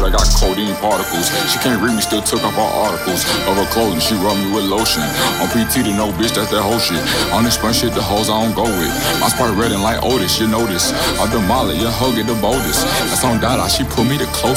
I got codeine particles. She can't read me, still took off all articles of her clothing. She rub me with lotion. On PT to no bitch, that's that whole shit. On this spun shit, the hoes I don't go with. My spot red and like Otis, you know this. I demolish, your hoe get the boldest. That's on Dada, she put me the closest.